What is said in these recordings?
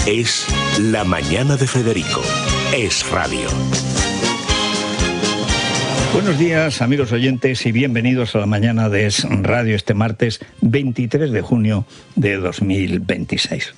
Es La Mañana de Federico. Es Radio. Buenos días, amigos oyentes, y bienvenidos a La Mañana de Es Radio este martes 23 de junio de 2026.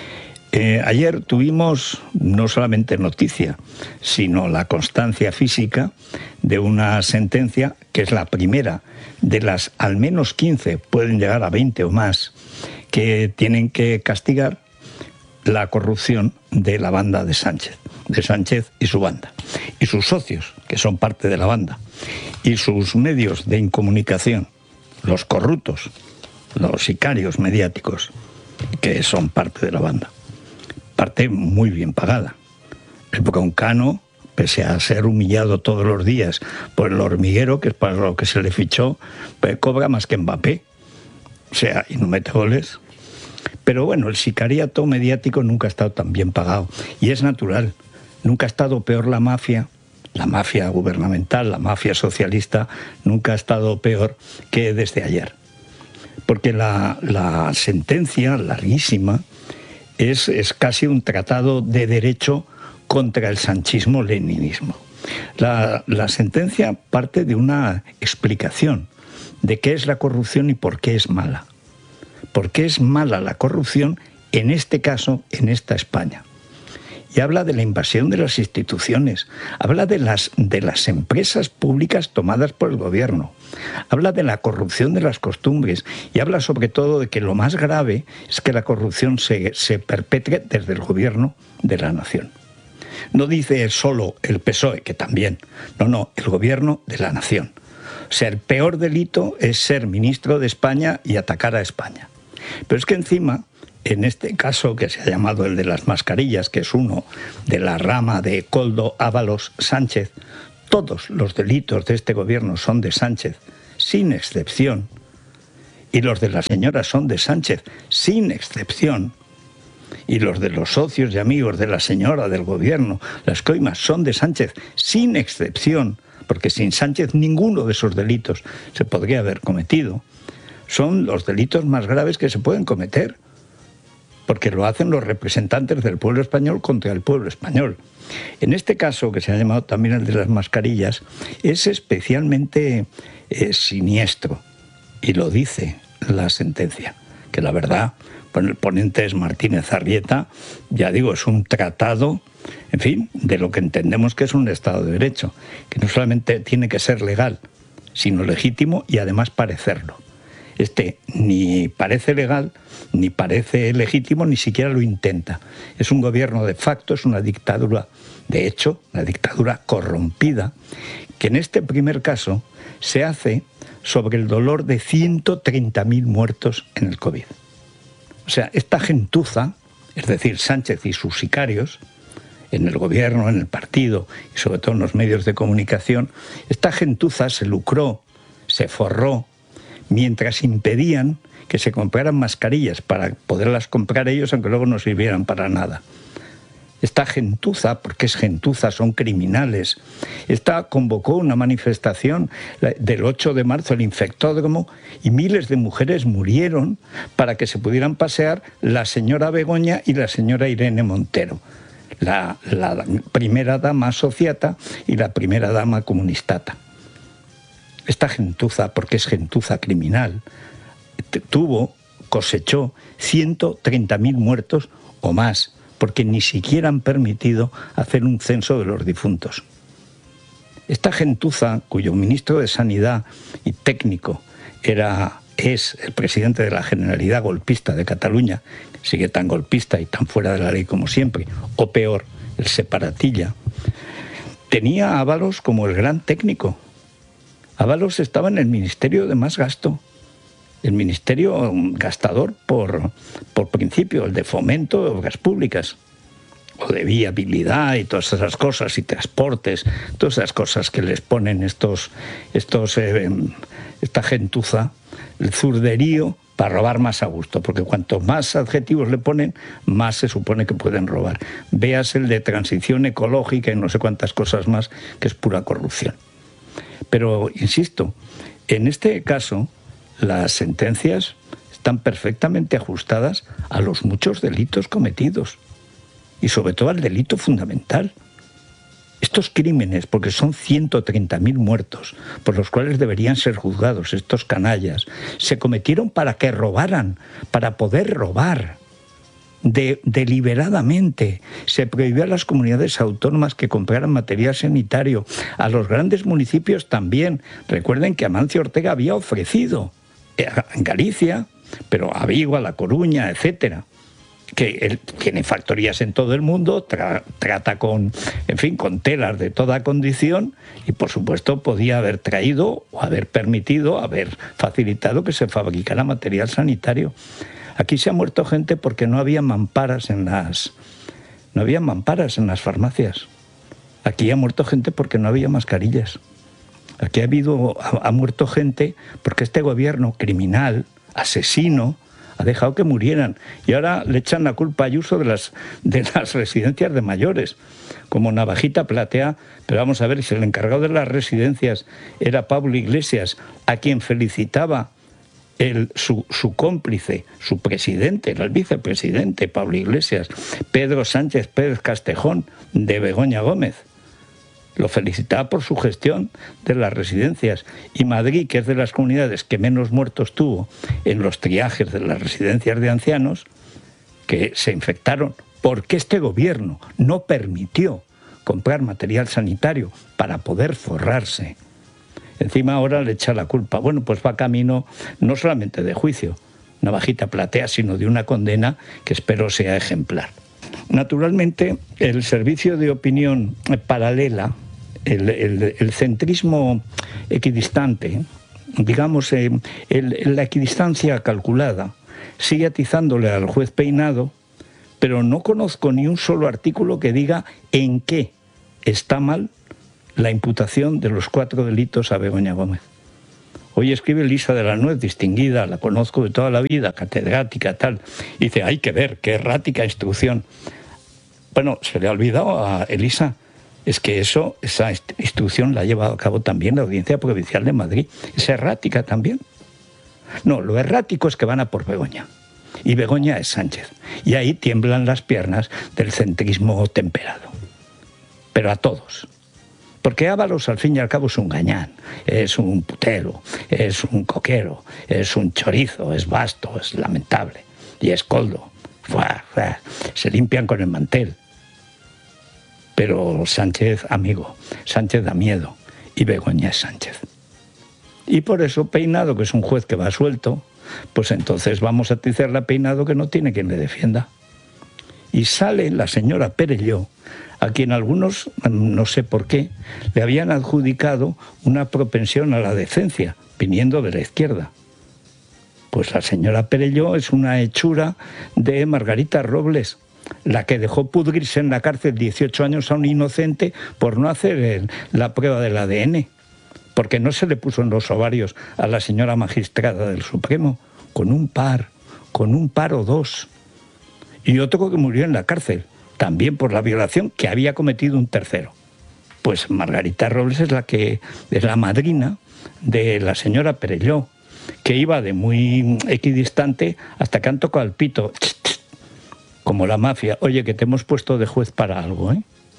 Ayer tuvimos no solamente noticia, sino la constancia física de una sentencia que es la primera de las al menos 15, pueden llegar a 20 o más, que tienen que castigar la corrupción de la banda de Sánchez y su banda, y sus socios, que son parte de la banda, y sus medios de incomunicación, los corruptos, los sicarios mediáticos, que son parte de la banda. Parte muy bien pagada. El Broncano, pese a ser humillado todos los días por el hormiguero, que es para lo que se le fichó, pues cobra más que Mbappé. O sea, y no mete goles. Pero bueno, el sicariato mediático nunca ha estado tan bien pagado. Y es natural. Nunca ha estado peor la mafia gubernamental, la mafia socialista, nunca ha estado peor que desde ayer. Porque la sentencia larguísima es casi un tratado de derecho contra el sanchismo-leninismo. La sentencia parte de una explicación de qué es la corrupción y por qué es mala. ¿Por qué es mala la corrupción en este caso, en esta España? Y habla de la invasión de las instituciones, habla de las empresas públicas tomadas por el gobierno, habla de la corrupción de las costumbres y habla sobre todo de que lo más grave es que la corrupción se perpetre desde el gobierno de la nación. No dice solo el PSOE, que también, no, el gobierno de la nación. O sea, el peor delito es ser ministro de España y atacar a España. Pero es que encima, en este caso que se ha llamado el de las mascarillas, que es uno de la rama de Koldo Ábalos Sánchez, todos los delitos de este gobierno son de Sánchez, sin excepción, y los de la señora son de Sánchez, sin excepción, y los de los socios y amigos de la señora del gobierno, las coimas, son de Sánchez, sin excepción, porque sin Sánchez ninguno de esos delitos se podría haber cometido. Son los delitos más graves que se pueden cometer, porque lo hacen los representantes del pueblo español contra el pueblo español. En este caso, que se ha llamado también el de las mascarillas, es especialmente siniestro, y lo dice la sentencia, que la verdad, el ponente es Martínez Arrieta, ya digo, es un tratado, en fin, de lo que entendemos que es un Estado de Derecho, que no solamente tiene que ser legal, sino legítimo y además parecerlo. Este ni parece legal, ni parece legítimo, ni siquiera lo intenta. Es un gobierno de facto, es una dictadura, de hecho, una dictadura corrompida, que en este primer caso se hace sobre el dolor de 130.000 muertos en el COVID. O sea, esta gentuza, es decir, Sánchez y sus sicarios, en el gobierno, en el partido y sobre todo en los medios de comunicación, esta gentuza se lucró, se forró, mientras impedían que se compraran mascarillas para poderlas comprar ellos, aunque luego no sirvieran para nada. Esta gentuza, porque es gentuza, son criminales. Esta convocó una manifestación del 8 de marzo, el infectódromo, y miles de mujeres murieron para que se pudieran pasear la señora Begoña y la señora Irene Montero, la primera dama sociata y la primera dama comunistata. Esta gentuza, porque es gentuza criminal, cosechó 130.000 muertos o más, porque ni siquiera han permitido hacer un censo de los difuntos. Esta gentuza, cuyo ministro de Sanidad y técnico es el presidente de la Generalidad golpista de Cataluña, sigue tan golpista y tan fuera de la ley como siempre, o peor, el separatilla, tenía a Ábalos como el gran técnico. Ábalos estaba en el ministerio de más gasto, el ministerio gastador por principio, el de fomento de obras públicas, o de viabilidad y todas esas cosas, y transportes, todas esas cosas que les ponen esta gentuza, el zurderío, para robar más a gusto, porque cuanto más adjetivos le ponen, más se supone que pueden robar. Veas el de transición ecológica y no sé cuántas cosas más, que es pura corrupción. Pero, insisto, en este caso, las sentencias están perfectamente ajustadas a los muchos delitos cometidos. y sobre todo al delito fundamental. Estos crímenes, porque son 130.000 muertos, por los cuales deberían ser juzgados estos canallas, se cometieron para que robaran, para poder robar. Deliberadamente se prohibió a las comunidades autónomas que compraran material sanitario, a los grandes municipios también. Recuerden que Amancio Ortega había ofrecido en Galicia, pero a Vigo, a La Coruña, etcétera, que él tiene factorías en todo el mundo, trata con telas de toda condición, y por supuesto podía haber traído o haber permitido, haber facilitado que se fabricara material sanitario. Aquí se ha muerto gente porque no había mamparas en las farmacias. Aquí ha muerto gente porque no había mascarillas. Aquí ha muerto gente porque este gobierno criminal, asesino, ha dejado que murieran. Y ahora le echan la culpa a Ayuso de las residencias de mayores, como navajita platea. Pero vamos a ver, si el encargado de las residencias era Pablo Iglesias, a quien felicitaba su cómplice, su presidente, era el vicepresidente Pablo Iglesias, Pedro Sánchez Pérez Castejón, de Begoña Gómez. Lo felicitaba por su gestión de las residencias. Y Madrid, que es de las comunidades que menos muertos tuvo en los triajes de las residencias de ancianos, que se infectaron porque este gobierno no permitió comprar material sanitario para poder forrarse. Encima ahora le echa la culpa. Bueno, pues va camino no solamente de juicio, navajita platea, sino de una condena que espero sea ejemplar. Naturalmente, el servicio de opinión paralela, el centrismo equidistante, digamos, la equidistancia calculada, sigue atizándole al juez Peinado, pero no conozco ni un solo artículo que diga en qué está mal la imputación de los 4 delitos a Begoña Gómez. Hoy escribe Elisa de la Nuez, distinguida, la conozco de toda la vida, catedrática, tal. Y dice, hay que ver, qué errática instrucción. Bueno, se le ha olvidado a Elisa, es que esa instrucción la ha llevado a cabo también la Audiencia Provincial de Madrid. Es errática también. No, lo errático es que van a por Begoña. Y Begoña es Sánchez. Y ahí tiemblan las piernas del centrismo temperado. Pero a todos. Porque Ábalos, al fin y al cabo, es un gañán, es un putero, es un coquero, es un chorizo, es vasto, es lamentable. Y es coldo. Se limpian con el mantel. Pero Sánchez, amigo, Sánchez da miedo. Y Begoña es Sánchez. Y por eso Peinado, que es un juez que va suelto, pues entonces vamos a atizarle a Peinado que no tiene quien le defienda. Y sale la señora Perelló, a quien algunos, no sé por qué, le habían adjudicado una propensión a la decencia, viniendo de la izquierda. Pues la señora Perelló es una hechura de Margarita Robles, la que dejó pudrirse en la cárcel 18 años a un inocente por no hacer la prueba del ADN, porque no se le puso en los ovarios a la señora magistrada del Supremo, con un par o dos. Y otro que murió en la cárcel, también por la violación que había cometido un tercero. Pues Margarita Robles es la madrina de la señora Perelló, que iba de muy equidistante hasta que han tocado el pito, como la mafia. Oye, que te hemos puesto de juez para algo,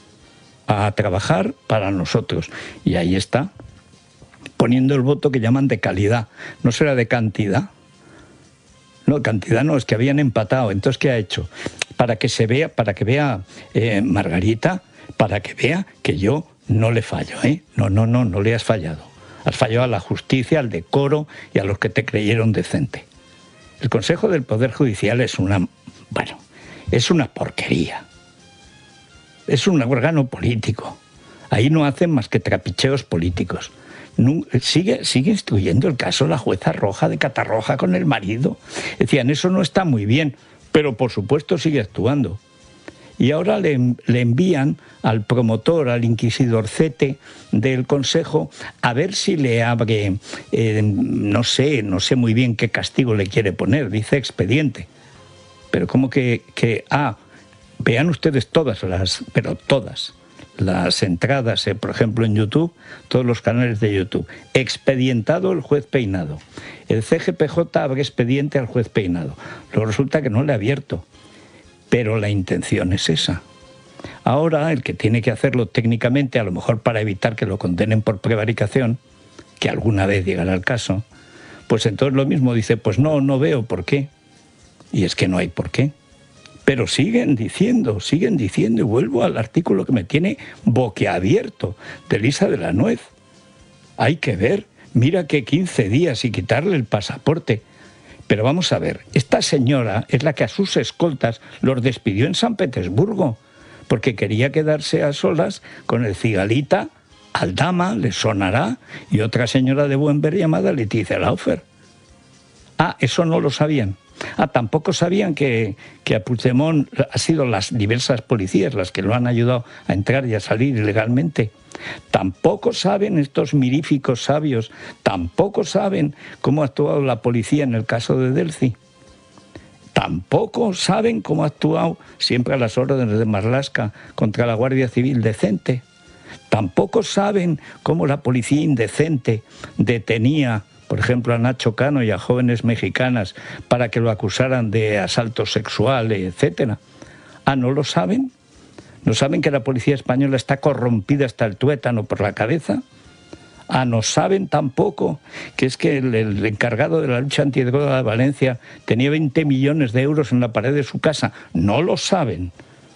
a trabajar para nosotros. Y ahí está, poniendo el voto que llaman de calidad. ¿No será de cantidad? No, cantidad no, es que habían empatado. Entonces, ¿qué ha hecho? Para que vea Margarita, para que vea que yo no le fallo, No le has fallado. Has fallado a la justicia, al decoro y a los que te creyeron decente. El Consejo del Poder Judicial es una porquería. Es un órgano político. Ahí no hacen más que trapicheos políticos. Sigue instruyendo el caso la jueza Roja de Catarroja con el marido. Decían, eso no está muy bien, pero por supuesto sigue actuando. Y ahora le envían al promotor, al inquisidorcete del Consejo, a ver si le abre, no sé muy bien qué castigo le quiere poner, dice expediente. Pero como vean ustedes todas las entradas, por ejemplo en YouTube, todos los canales de YouTube. Expedientado el juez Peinado. El CGPJ abre expediente al juez Peinado. Luego resulta que no le ha abierto. Pero la intención es esa. Ahora el que tiene que hacerlo técnicamente, a lo mejor para evitar que lo condenen por prevaricación, que alguna vez llegará el caso, pues entonces lo mismo dice, pues no veo por qué. Y es que no hay por qué. Pero siguen diciendo, y vuelvo al artículo que me tiene boquiabierto de Elisa de la Nuez. Hay que ver, mira que 15 días y quitarle el pasaporte. Pero vamos a ver, esta señora es la que a sus escoltas los despidió en San Petersburgo, porque quería quedarse a solas con el cigalita Aldama, le sonará, y otra señora de buen ver llamada Leticia Laufer. Ah, eso no lo sabían. Ah, tampoco sabían que a Puigdemont ha sido las diversas policías las que lo han ayudado a entrar y a salir ilegalmente. Tampoco saben estos miríficos sabios, tampoco saben cómo ha actuado la policía en el caso de Delcy. Tampoco saben cómo ha actuado siempre a las órdenes de Marlaska contra la Guardia Civil decente. Tampoco saben cómo la policía indecente detenía, por ejemplo, a Nacho Cano y a jóvenes mexicanas para que lo acusaran de asalto sexual, etcétera. Ah, ¿no lo saben? ¿No saben que la policía española está corrompida hasta el tuétano por la cabeza? Ah, ¿no saben tampoco que es que el encargado de la lucha antidroga de Valencia tenía 20 millones de euros en la pared de su casa? No lo saben.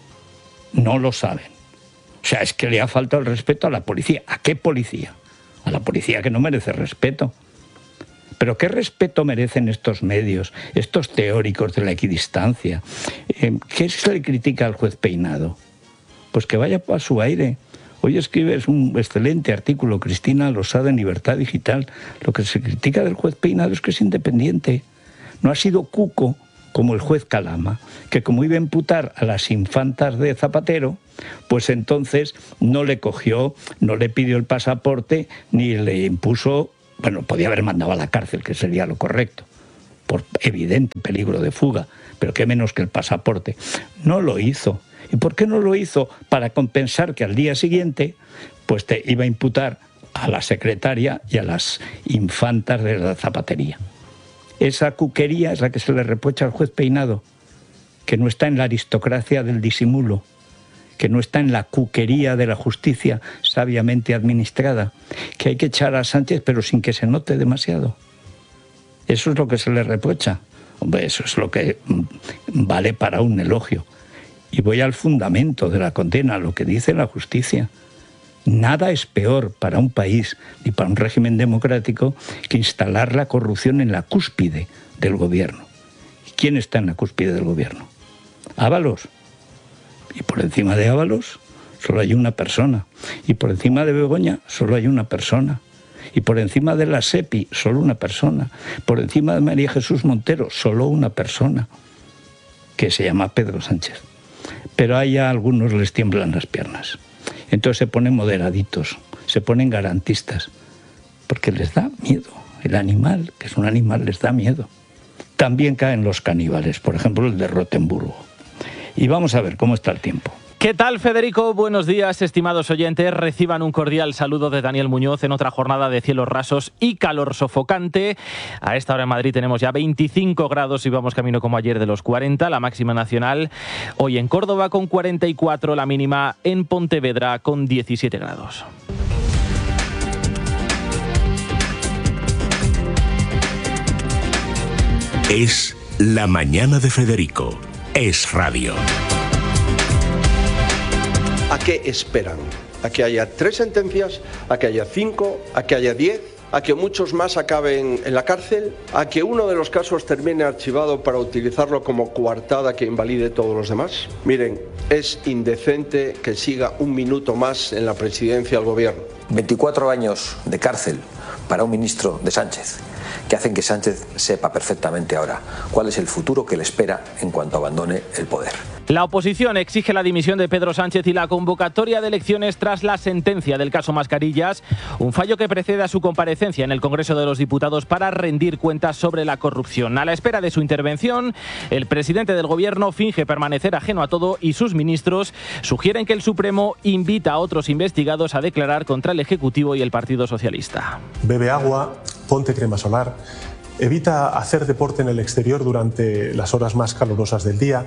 No lo saben. O sea, es que le ha faltado el respeto a la policía. ¿A qué policía? A la policía que no merece respeto. Pero ¿qué respeto merecen estos medios, estos teóricos de la equidistancia? ¿Qué se le critica al juez Peinado? Pues que vaya a su aire. Hoy escribes un excelente artículo, Cristina Losada, en Libertad Digital. Lo que se critica del juez Peinado es que es independiente. No ha sido cuco como el juez Calama, que como iba a imputar a las infantas de Zapatero, pues entonces no le cogió, no le pidió el pasaporte, ni le impuso. Bueno, podía haber mandado a la cárcel, que sería lo correcto, por evidente peligro de fuga, pero qué menos que el pasaporte. No lo hizo. ¿Y por qué no lo hizo? Para compensar que al día siguiente pues te iba a imputar a la secretaria y a las infantas de la zapatería. Esa cuquería es la que se le reprocha al juez Peinado, que no está en la aristocracia del disimulo, que no está en la cuquería de la justicia sabiamente administrada, que hay que echar a Sánchez pero sin que se note demasiado. Eso es lo que se le reprocha. Hombre, eso es lo que vale para un elogio. Y voy al fundamento de la condena, lo que dice la justicia. Nada es peor para un país ni para un régimen democrático que instalar la corrupción en la cúspide del gobierno. ¿Quién está en la cúspide del gobierno? Ábalos. Y por encima de Ábalos solo hay una persona. Y por encima de Begoña solo hay una persona. Y por encima de la SEPI solo una persona. Por encima de María Jesús Montero solo una persona, que se llama Pedro Sánchez. Pero a algunos les tiemblan las piernas. Entonces se ponen moderaditos, se ponen garantistas, porque les da miedo. El animal, que es un animal, les da miedo. También caen los caníbales, por ejemplo el de Rotemburgo. Y vamos a ver cómo está el tiempo. ¿Qué tal, Federico? Buenos días, estimados oyentes. Reciban un cordial saludo de Daniel Muñoz en otra jornada de cielos rasos y calor sofocante. A esta hora en Madrid tenemos ya 25 grados y vamos camino como ayer de los 40, la máxima nacional. Hoy en Córdoba con 44, la mínima en Pontevedra con 17 grados. Es La Mañana de Federico. Es radio. ¿A qué esperan? ¿A que haya 3 sentencias? ¿A que haya 5? ¿A que haya 10? ¿A que muchos más acaben en la cárcel? ¿A que uno de los casos termine archivado para utilizarlo como coartada que invalide todos los demás? Miren, es indecente que siga un minuto más en la presidencia del gobierno. 24 años de cárcel para un ministro de Sánchez, que hacen que Sánchez sepa perfectamente ahora cuál es el futuro que le espera en cuanto abandone el poder. La oposición exige la dimisión de Pedro Sánchez y la convocatoria de elecciones tras la sentencia del caso Mascarillas, un fallo que precede a su comparecencia en el Congreso de los Diputados para rendir cuentas sobre la corrupción. A la espera de su intervención, el presidente del Gobierno finge permanecer ajeno a todo y sus ministros sugieren que el Supremo invita a otros investigados a declarar contra el Ejecutivo y el Partido Socialista. Bebe agua, ponte crema solar, evita hacer deporte en el exterior durante las horas más calurosas del día.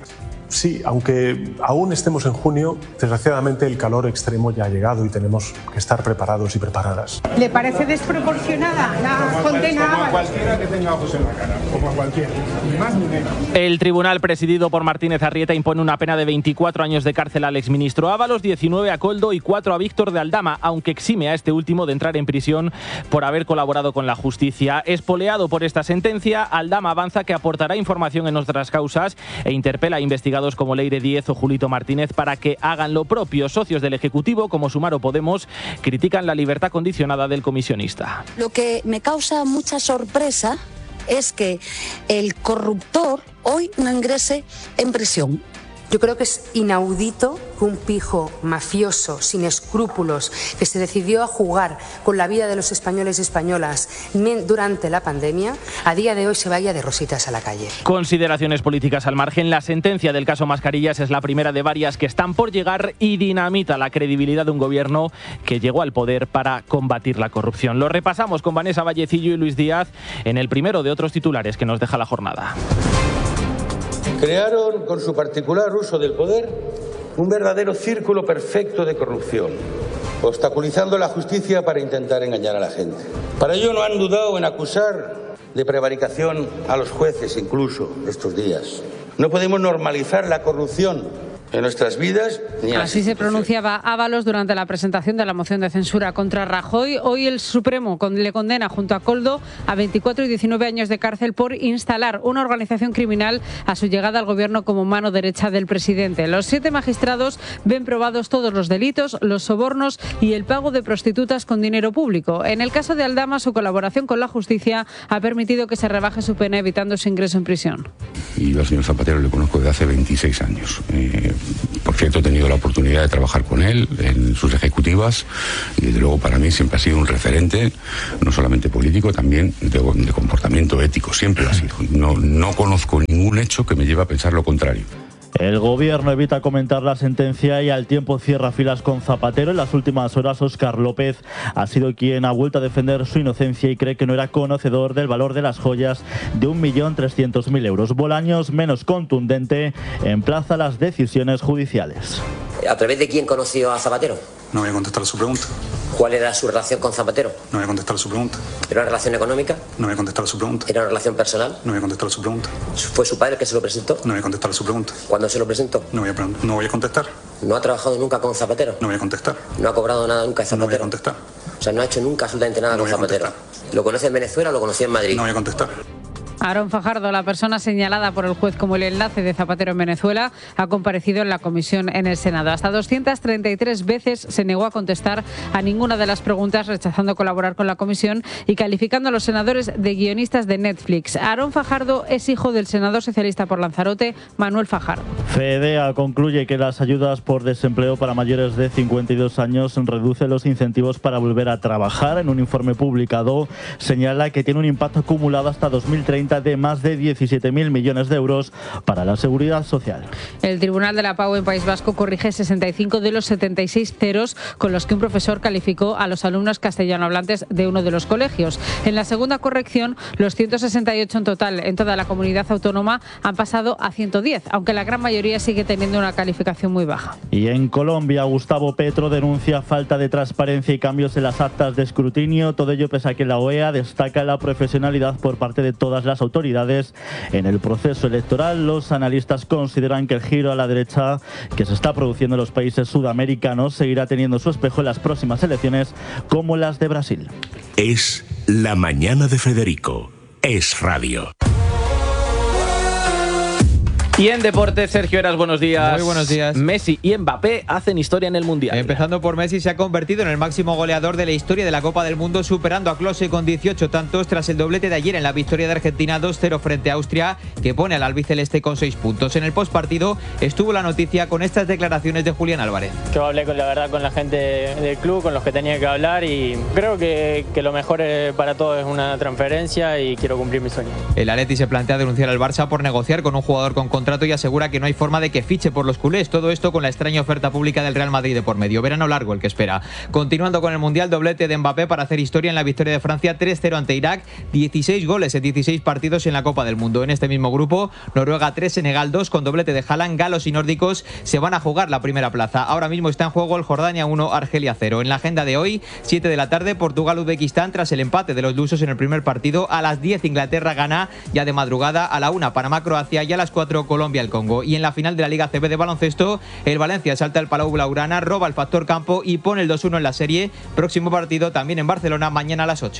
Sí, aunque aún estemos en junio, desgraciadamente el calor extremo ya ha llegado y tenemos que estar preparados y preparadas. ¿Le parece desproporcionada la condena? Como a cualquiera que tenga ojos en la cara, como a cualquiera, ni más ni menos. El tribunal presidido por Martínez Arrieta impone una pena de 24 años de cárcel al exministro Ábalos, 19 a Koldo y 4 a Víctor de Aldama, aunque exime a este último de entrar en prisión por haber colaborado con la justicia. Espoleado por esta sentencia, Aldama avanza que aportará información en otras causas e interpela a investigadores como Leire Díez o Julito Martínez para que hagan lo propio. Socios del Ejecutivo, como Sumar o Podemos, critican la libertad condicionada del comisionista. Lo que me causa mucha sorpresa es que el corruptor hoy no ingrese en prisión. Yo creo que es inaudito que un pijo mafioso, sin escrúpulos, que se decidió a jugar con la vida de los españoles y españolas durante la pandemia, a día de hoy se vaya de rositas a la calle. Consideraciones políticas al margen, la sentencia del caso Mascarillas es la primera de varias que están por llegar y dinamita la credibilidad de un gobierno que llegó al poder para combatir la corrupción. Lo repasamos con Vanessa Vallecillo y Luis Díaz en el primero de otros titulares que nos deja la jornada. Crearon, con su particular uso del poder, un verdadero círculo perfecto de corrupción, obstaculizando la justicia para intentar engañar a la gente. Para ello no han dudado en acusar de prevaricación a los jueces incluso estos días. No podemos normalizar la corrupción en nuestras vidas. Así se pronunciaba Ábalos durante la presentación de la moción de censura contra Rajoy. Hoy el Supremo le condena junto a Koldo a 24 y 19 años de cárcel por instalar una organización criminal a su llegada al gobierno como mano derecha del presidente. Los 7 magistrados ven probados todos los delitos, los sobornos y el pago de prostitutas con dinero público. En el caso de Aldama, su colaboración con la justicia ha permitido que se rebaje su pena evitando su ingreso en prisión. Y yo al señor Zapatero le conozco desde hace 26 años. Por cierto, he tenido la oportunidad de trabajar con él en sus ejecutivas y desde luego para mí siempre ha sido un referente, no solamente político, también de comportamiento ético, siempre lo ha sido. No conozco ningún hecho que me lleve a pensar lo contrario. El gobierno evita comentar la sentencia y al tiempo cierra filas con Zapatero. En las últimas horas, Óscar López ha sido quien ha vuelto a defender su inocencia y cree que no era conocedor del valor de las joyas de 1.300.000 euros. Bolaños, menos contundente, emplaza las decisiones judiciales. ¿A través de quién conoció a Zapatero? No voy a contestar a su pregunta. ¿Cuál era su relación con Zapatero? No voy a contestar a su pregunta. ¿Era una relación económica? No voy a contestar a su pregunta. ¿Era una relación personal? No voy a contestar a su pregunta. ¿Fue su padre el que se lo presentó? No voy a contestar a su pregunta. ¿Cuándo se lo presentó? No voy a contestar. ¿No ha trabajado nunca con Zapatero? No voy a contestar. ¿No ha cobrado nada nunca de Zapatero? No voy a contestar. O sea, no ha hecho nunca absolutamente nada con Zapatero. ¿Lo conoce en Venezuela o lo conoció en Madrid? No voy a contestar. Aarón Fajardo, la persona señalada por el juez como el enlace de Zapatero en Venezuela, ha comparecido en la comisión en el Senado. Hasta 233 veces se negó a contestar a ninguna de las preguntas, rechazando colaborar con la comisión y calificando a los senadores de guionistas de Netflix. Aarón Fajardo es hijo del senador socialista por Lanzarote, Manuel Fajardo. FEDEA concluye que las ayudas por desempleo para mayores de 52 años reducen los incentivos para volver a trabajar. En un informe publicado señala que tiene un impacto acumulado hasta 2030 de más de 17.000 millones de euros para la seguridad social. El Tribunal de la Pau en País Vasco corrige 65 de los 76 ceros con los que un profesor calificó a los alumnos castellanohablantes de uno de los colegios. En la segunda corrección, los 168 en total en toda la comunidad autónoma han pasado a 110, aunque la gran mayoría sigue teniendo una calificación muy baja. Y en Colombia, Gustavo Petro denuncia falta de transparencia y cambios en las actas de escrutinio. Todo ello pese a que la OEA destaca la profesionalidad por parte de todas las autoridades en el proceso electoral. Los analistas consideran que el giro a la derecha que se está produciendo en los países sudamericanos seguirá teniendo su espejo en las próximas elecciones, como las de Brasil. Es La Mañana de Federico. Es Radio. Y en deportes, Sergio Heras, buenos días. Muy buenos días. Messi y Mbappé hacen historia en el Mundial. Empezando por Messi, se ha convertido en el máximo goleador de la historia de la Copa del Mundo, superando a Klose con 18 tantos tras el doblete de ayer en la victoria de Argentina 2-0 frente a Austria, que pone al albiceleste con 6 puntos. En el postpartido estuvo la noticia con estas declaraciones de Julián Álvarez. Yo hablé con la gente del club, con los que tenía que hablar, y creo que lo mejor para todos es una transferencia y quiero cumplir mi sueño. El Atleti se plantea denunciar al Barça por negociar con un jugador con contrato contrato y asegura que no hay forma de que fiche por los culés. Todo esto con la extraña oferta pública del Real Madrid de por medio. Verano largo el que espera. Continuando con el Mundial, doblete de Mbappé para hacer historia en la victoria de Francia 3-0 ante Irak. 16 goles en 16 partidos en la Copa del Mundo. En este mismo grupo, Noruega 3, Senegal 2, con doblete de Haaland. Galos y nórdicos se van a jugar la primera plaza. Ahora mismo está en juego el Jordania 1, Argelia 0. En la agenda de hoy, 7 de la tarde, Portugal-Uzbekistán tras el empate de los lusos en el primer partido. A las 10, Inglaterra-Ghana, ya de madrugada. A la 1, Panamá-Croacia, y a las 4, Colombia-el-Congo. Y en la final de la Liga CB de baloncesto, el Valencia salta el Palau Blaugrana, roba el factor campo y pone el 2-1 en la serie. Próximo partido también en Barcelona, mañana a las 8.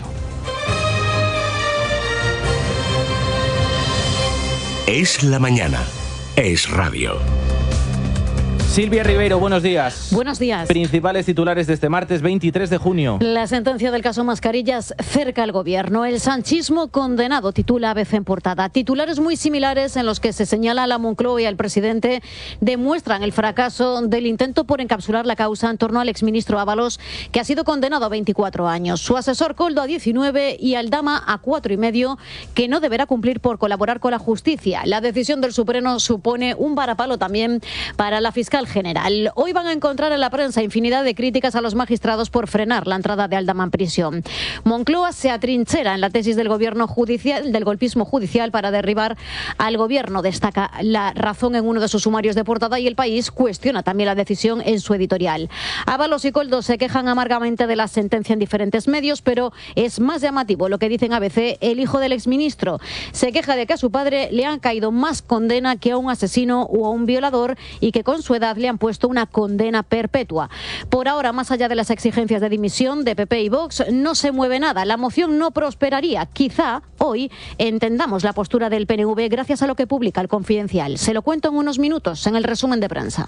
Es la mañana. Es radio. Silvia Ribeiro, buenos días. Buenos días. Principales titulares de este martes 23 de junio. La sentencia del caso Mascarillas cerca al gobierno. El sanchismo condenado, titula ABC en portada. Titulares muy similares en los que se señala a la Moncloa y al presidente demuestran el fracaso del intento por encapsular la causa en torno al exministro Ábalos, que ha sido condenado a 24 años. Su asesor Koldo a 19 y Aldama a 4,5, que no deberá cumplir por colaborar con la justicia. La decisión del Supremo supone un varapalo también para la fiscal general. Hoy van a encontrar en la prensa infinidad de críticas a los magistrados por frenar la entrada de Aldama en prisión. Moncloa se atrinchera en la tesis del gobierno judicial, del golpismo judicial, para derribar al gobierno. Destaca La Razón en uno de sus sumarios de portada y El País cuestiona también la decisión en su editorial. Ábalos y Koldo se quejan amargamente de la sentencia en diferentes medios, pero es más llamativo lo que dicen ABC. El hijo del exministro se queja de que a su padre le han caído más condena que a un asesino o a un violador y que con su edad le han puesto una condena perpetua. Por ahora, más allá de las exigencias de dimisión de PP y Vox, no se mueve nada. La moción no prosperaría. Quizá hoy entendamos la postura del PNV gracias a lo que publica El Confidencial. Se lo cuento en unos minutos en el resumen de prensa.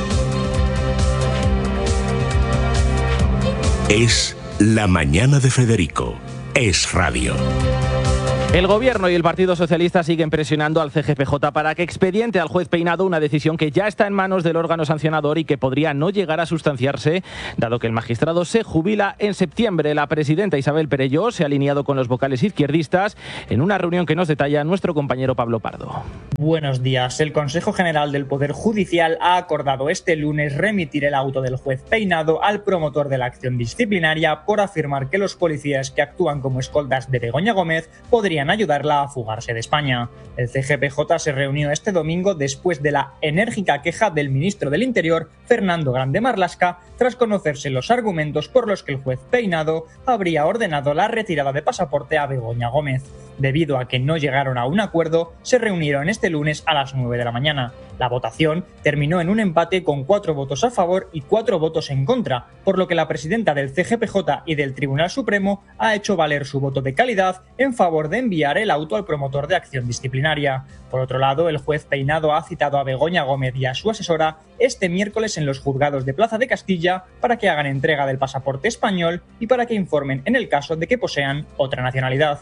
Es la mañana de Federico. Es radio. El Gobierno y el Partido Socialista siguen presionando al CGPJ para que expediente al juez Peinado una decisión que ya está en manos del órgano sancionador y que podría no llegar a sustanciarse, dado que el magistrado se jubila en septiembre. La presidenta Isabel Perelló se ha alineado con los vocales izquierdistas en una reunión que nos detalla nuestro compañero Pablo Pardo. Buenos días. El Consejo General del Poder Judicial ha acordado este lunes remitir el auto del juez Peinado al promotor de la acción disciplinaria por afirmar que los policías que actúan como escoltas de Begoña Gómez podrían ayudarla a fugarse de España. El CGPJ se reunió este domingo después de la enérgica queja del ministro del Interior, Fernando Grande Marlaska, tras conocerse los argumentos por los que el juez Peinado habría ordenado la retirada de pasaporte a Begoña Gómez. Debido a que no llegaron a un acuerdo, se reunieron este lunes a las 9 de la mañana. La votación terminó en un empate con 4 votos a favor y 4 votos en contra, por lo que la presidenta del CGPJ y del Tribunal Supremo ha hecho valer su voto de calidad en favor de enviar el auto al promotor de acción disciplinaria. Por otro lado, el juez Peinado ha citado a Begoña Gómez y a su asesora este miércoles en los juzgados de Plaza de Castilla para que hagan entrega del pasaporte español y para que informen en el caso de que posean otra nacionalidad.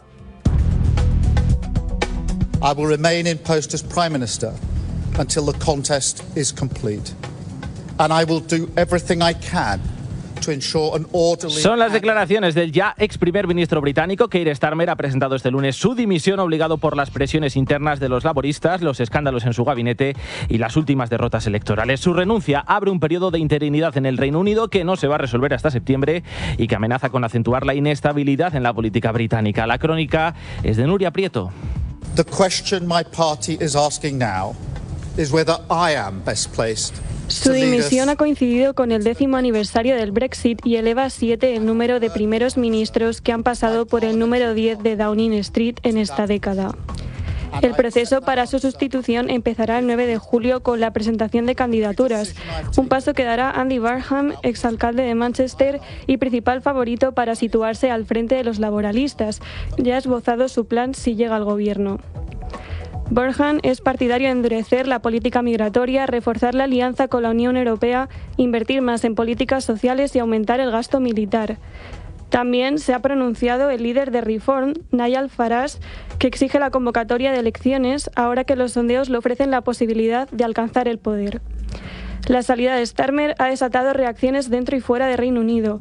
I will remain in post as Prime Minister until the contest is complete. And I will do everything I can to ensure an orderly... Son las declaraciones del ya ex primer ministro británico. Keir Starmer ha presentado este lunes su dimisión obligado por las presiones internas de los laboristas, los escándalos en su gabinete y las últimas derrotas electorales. Su renuncia abre un periodo de interinidad en el Reino Unido que no se va a resolver hasta septiembre y que amenaza con acentuar la inestabilidad en la política británica. La crónica es de Nuria Prieto. The question my party is asking now is whether I am best placed. Su dimisión ha coincidido con el 10º aniversario del Brexit y eleva a 7 el número de primeros ministros que han pasado por el número 10 de Downing Street en esta década. El proceso para su sustitución empezará el 9 de julio con la presentación de candidaturas, un paso que dará Andy Burnham, exalcalde de Manchester y principal favorito para situarse al frente de los laboralistas. Ya ha esbozado su plan si llega al gobierno. Burnham es partidario de endurecer la política migratoria, reforzar la alianza con la Unión Europea, invertir más en políticas sociales y aumentar el gasto militar. También se ha pronunciado el líder de Reform, Nigel Farage, que exige la convocatoria de elecciones ahora que los sondeos le ofrecen la posibilidad de alcanzar el poder. La salida de Starmer ha desatado reacciones dentro y fuera de Reino Unido.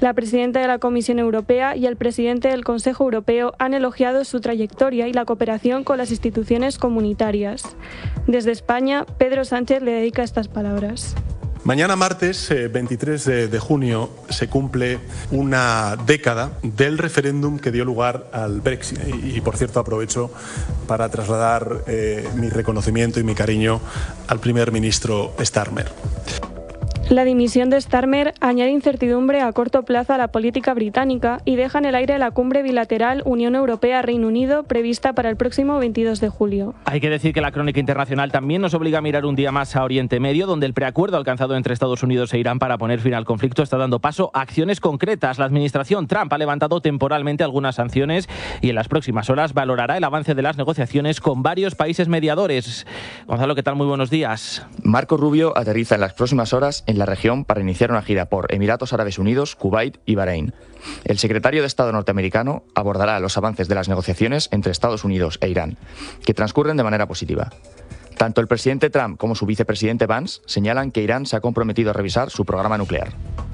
La presidenta de la Comisión Europea y el presidente del Consejo Europeo han elogiado su trayectoria y la cooperación con las instituciones comunitarias. Desde España, Pedro Sánchez le dedica estas palabras. Mañana martes 23 de junio se cumple una década del referéndum que dio lugar al Brexit. Y por cierto aprovecho para trasladar mi reconocimiento y mi cariño al primer ministro Starmer. La dimisión de Starmer añade incertidumbre a corto plazo a la política británica y deja en el aire la cumbre bilateral Unión Europea-Reino Unido prevista para el próximo 22 de julio. Hay que decir que la crónica internacional también nos obliga a mirar un día más a Oriente Medio, donde el preacuerdo alcanzado entre Estados Unidos e Irán para poner fin al conflicto está dando paso a acciones concretas. La administración Trump ha levantado temporalmente algunas sanciones y en las próximas horas valorará el avance de las negociaciones con varios países mediadores. Gonzalo, ¿qué tal? Muy buenos días. Marco Rubio aterriza en las próximas horas en la región para iniciar una gira por Emiratos Árabes Unidos, Kuwait y Bahrein. El secretario de Estado norteamericano abordará los avances de las negociaciones entre Estados Unidos e Irán, que transcurren de manera positiva. Tanto el presidente Trump como su vicepresidente Vance señalan que Irán se ha comprometido a revisar su programa nuclear.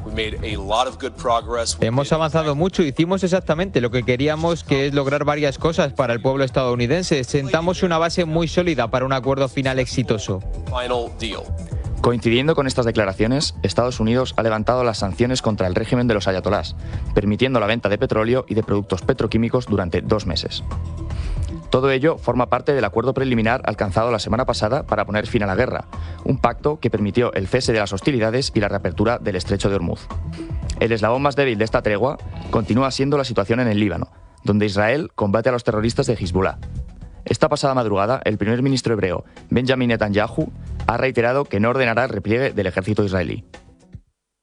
Hemos avanzado mucho, hicimos exactamente lo que queríamos, que es lograr varias cosas para el pueblo estadounidense. Sentamos una base muy sólida para un acuerdo final exitoso. Coincidiendo con estas declaraciones, Estados Unidos ha levantado las sanciones contra el régimen de los ayatolás, permitiendo la venta de petróleo y de productos petroquímicos durante 2 meses. Todo ello forma parte del acuerdo preliminar alcanzado la semana pasada para poner fin a la guerra, un pacto que permitió el cese de las hostilidades y la reapertura del estrecho de Hormuz. El eslabón más débil de esta tregua continúa siendo la situación en el Líbano, donde Israel combate a los terroristas de Hezbollah. Esta pasada madrugada, el primer ministro hebreo, Benjamin Netanyahu, ha reiterado que no ordenará el repliegue del ejército israelí.